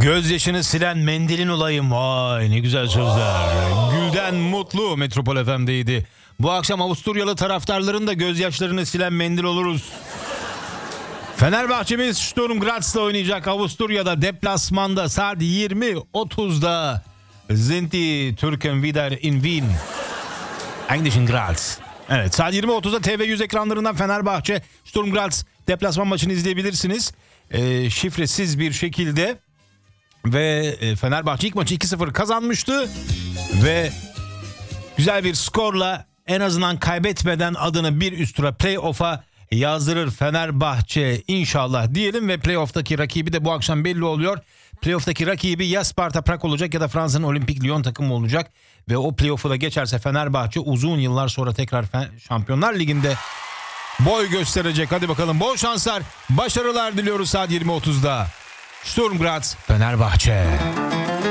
Gözyaşını silen mendilin olayım. Vay ne güzel sözler. Gülden Mutlu Metropol FM'deydi. Bu akşam Avusturyalı taraftarların da gözyaşlarını silen mendil oluruz. Fenerbahçe'miz Sturm Graz'la oynayacak. Avusturya'da deplasmanda saat 20.30'da. Sind die Türken wieder in Wien. Eigentlich in Graz. Evet, saat 20.30'da TV100 ekranlarından Fenerbahçe Sturm Graz deplasman maçını izleyebilirsiniz. Şifresiz bir şekilde. Ve Fenerbahçe ilk maçı 2-0 kazanmıştı. Ve güzel bir skorla en azından kaybetmeden adını bir üst tura playoff'a yazdırır Fenerbahçe inşallah diyelim. Ve playoff'taki rakibi de bu akşam belli oluyor. Playoff'taki rakibi ya Sparta Prag olacak ya da Fransa'nın Olimpik Lyon takımı olacak. Ve o playoff'u da geçerse Fenerbahçe uzun yıllar sonra tekrar Şampiyonlar Ligi'nde boy gösterecek. Hadi bakalım, bol şanslar, başarılar diliyoruz saat 20.30'da. Sturm Graz, Fenerbahçe.